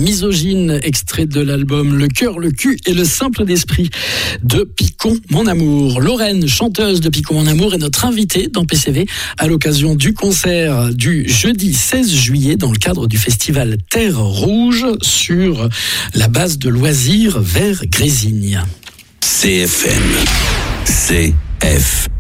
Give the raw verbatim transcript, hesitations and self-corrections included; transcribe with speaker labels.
Speaker 1: misogyne, extrait de l'album Le cœur, le cul et le simple d'esprit de Picon Mon Amour. Lorraine, chanteuse de Picon Mon Amour, est notre invitée dans P C V à l'occasion du concert du jeudi seize juillet dans le cadre du festival Terre Rouge sur la base de loisirs vers Grésigne.
Speaker 2: C F M. C F